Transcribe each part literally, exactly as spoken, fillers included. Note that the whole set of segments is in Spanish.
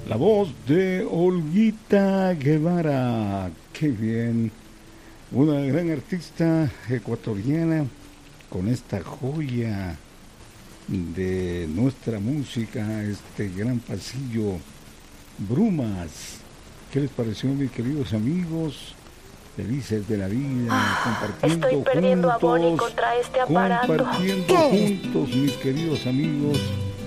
La voz de Olguita Guevara, qué bien, una gran artista ecuatoriana con esta joya de nuestra música, este gran pasillo, Brumas. ¿Qué les pareció, mis queridos amigos? Felices de la vida, Ah, compartiendo estoy perdiendo juntos, a Bonnie contra este aparato. compartiendo juntos, mis queridos amigos,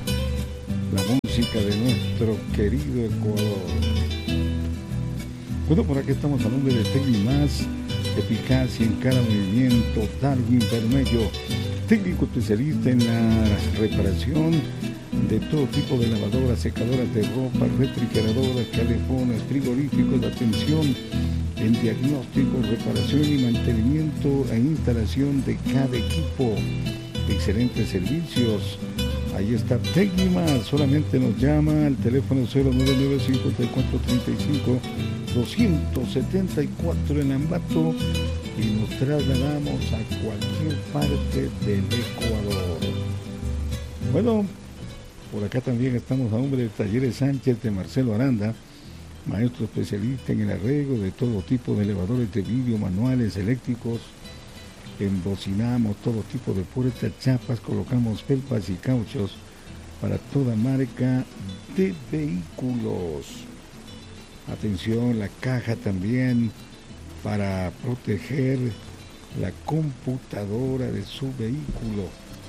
la música de nuestro querido Ecuador. Bueno, por aquí estamos hablando de Tecnimás, eficacia en cada movimiento. Darwin Bermello, técnico especialista en la reparación de todo tipo de lavadoras, secadoras de ropa, refrigeradoras, calefones, frigoríficos, atención en diagnóstico, reparación y mantenimiento e instalación de cada equipo. Excelentes servicios. Ahí está Tecnimás, solamente nos llama al teléfono cero nueve nueve, cinco cuatro tres cinco, dos siete cuatro en Ambato y nos trasladamos a cualquier parte del Ecuador. Bueno, por acá también estamos a nombre de Talleres Sánchez de Marcelo Aranda, maestro especialista en el arreglo de todo tipo de elevadores de vidrio, manuales, eléctricos. Embocinamos todo tipo de puertas, chapas, colocamos felpas y cauchos para toda marca de vehículos. Atención, la caja también para proteger la computadora de su vehículo.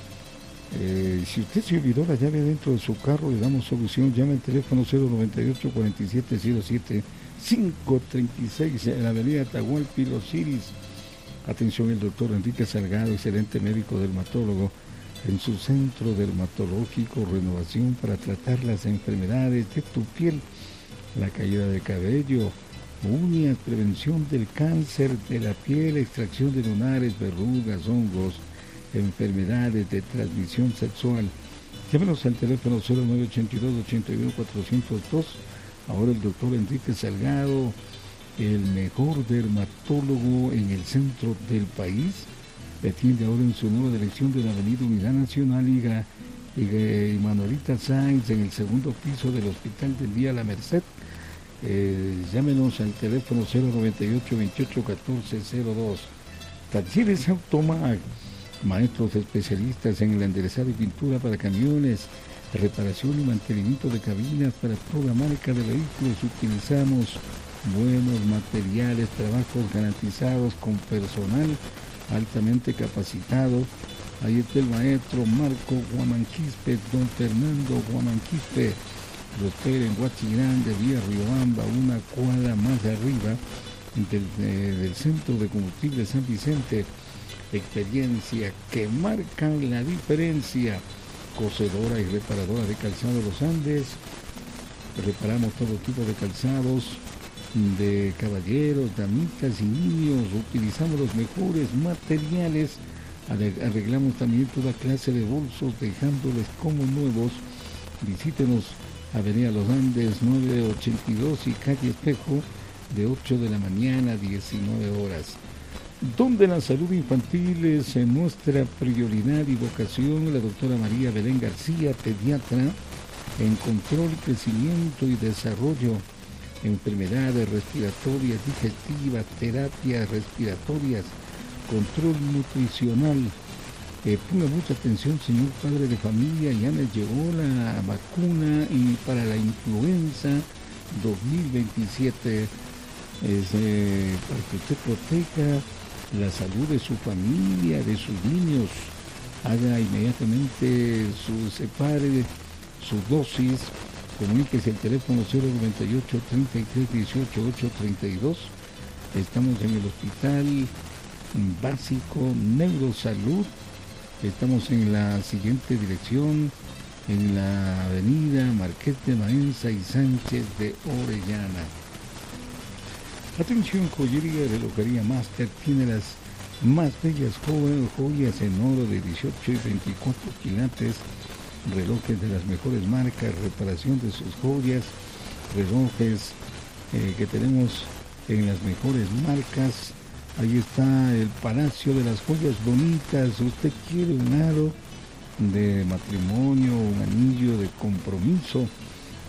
Eh, si usted se olvidó la llave dentro de su carro, le damos solución. Llame al teléfono cero noventa y ocho, cuarenta y siete, cero siete, quinientos treinta y seis en la avenida Atahualpa Los Iris. Atención, el doctor Enrique Salgado, excelente médico dermatólogo, en su centro dermatológico, renovación para tratar las enfermedades de tu piel, la caída de cabello, uñas, prevención del cáncer de la piel, extracción de lunares, verrugas, hongos, enfermedades de transmisión sexual. Llámenos al teléfono cero nueve ocho dos, ochenta y uno, cuatrocientos dos. Ahora el doctor Enrique Salgado, el mejor dermatólogo en el centro del país, le atiende ahora en su nueva dirección de la Avenida Unidad Nacional y, y, y Manuelita Sáenz, en el segundo piso del Hospital del Día La Merced. Eh, llámenos al teléfono cero noventa y ocho, veintiocho, catorce, cero dos. Talleres Automag, maestros especialistas en el enderezado y pintura para camiones, reparación y mantenimiento de cabinas para toda marca de vehículos. Utilizamos buenos materiales, trabajos garantizados con personal altamente capacitado. Ahí está el maestro Marco Guamanquispe, don Fernando Guamanquispe. Lo espera en Huachirán de Vía Riobamba, una cuadra más arriba del, eh, del Centro de Combustible San Vicente. Experiencia que marcan la diferencia. Cosedora y reparadora de calzado Los Andes. Reparamos todo tipo de calzados de caballeros, damitas y niños. Utilizamos los mejores materiales. Arreglamos también toda clase de bolsos, dejándoles como nuevos. Visítenos Avenida Los Andes nueve ochenta y dos y calle Espejo, de ocho de la mañana a diecinueve horas. Donde la salud infantil es nuestra prioridad y vocación, la doctora María Belén García, pediatra, en control, crecimiento y desarrollo, enfermedades respiratorias, digestivas, terapias respiratorias, control nutricional. Eh, ponga mucha atención, señor padre de familia, ya les llegó la vacuna y para la influenza dos mil veintisiete, es, eh, para que usted proteja la salud de su familia, de sus niños. Haga inmediatamente su separe, su dosis. Comuníquese el teléfono cero noventa y ocho, treinta y tres, dieciocho, ocho treinta y dos. Estamos en el Hospital Básico Neurosalud. Estamos en la siguiente dirección, en la avenida Marqués de Maenza y Sánchez de Orellana. Atención, joyería, relojería Master tiene las más bellas joyas en oro de dieciocho y veinticuatro quilates, relojes de las mejores marcas, reparación de sus joyas, relojes eh, que tenemos en las mejores marcas. Ahí está el Palacio de las Joyas Bonitas. Usted quiere un aro de matrimonio, un anillo de compromiso,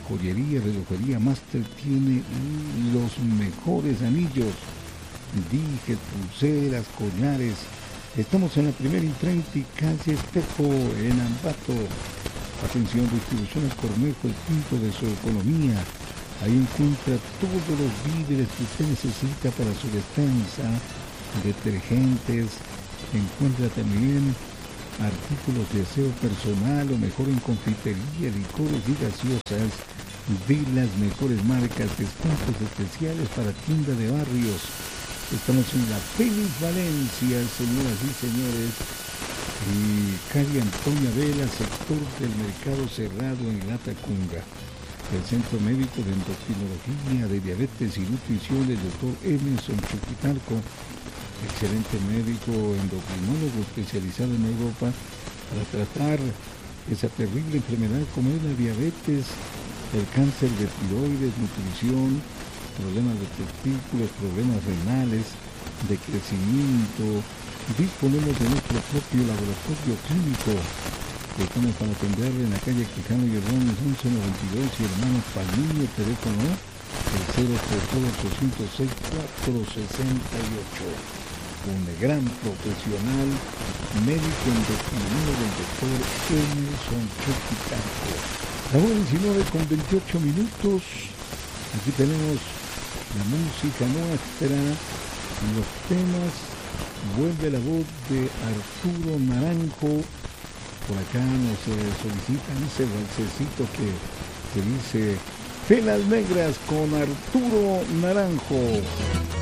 Joyería, relojería Master tiene los mejores anillos, dijes, pulseras, collares. Estamos en la primera imprenta y calle Espejo, en Ambato. Atención, Distribuciones Cornejo, el punto de su economía. Ahí encuentra todos los víveres que usted necesita para su despensa, detergentes. Encuentra también artículos de aseo personal o mejor en confitería, licores y gaseosas de las mejores marcas, descuentos especiales para tienda de barrios. Estamos en la Félix Valencia, señoras y señores, y calle Antonia Vela, sector del Mercado Cerrado en Latacunga. El Centro Médico de Endocrinología, de Diabetes y Nutrición del doctor Emerson Chuquitalco, excelente médico endocrinólogo especializado en Europa para tratar esa terrible enfermedad como es la diabetes, el cáncer de tiroides, nutrición, problemas de testículos, problemas renales, de crecimiento. Disponemos de nuestro propio laboratorio clínico. Estamos para atenderle en la calle Quijano y Hernández once noventa y dos y hermanos Palmiño, teléfono el cero tres dos ocho cero seis cuatro seis ocho. Un gran profesional, médico endocrinólogo, el doctor Emerson Chuquitalco. La hora diecinueve con veintiocho minutos. Aquí tenemos la música nuestra, los temas. Vuelve la voz de Arturo Naranjo. Por acá nos eh, solicitan ese balsecito que, que dice Velas Negras con Arturo Naranjo.